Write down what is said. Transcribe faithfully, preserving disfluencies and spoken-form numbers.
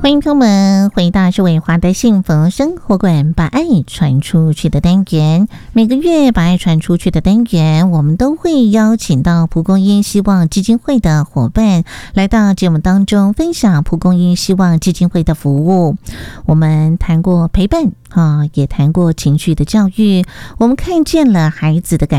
欢迎朋友们回到是伟华的幸福生活馆，把爱传出去的单元。每个月把爱传出去的单元，我们都会邀请到蒲公英希望基金会的伙伴来到节目当中，分享蒲公英希望基金会的服务。我们谈过陪伴啊，也谈过情绪的教育，我们看见了孩子的感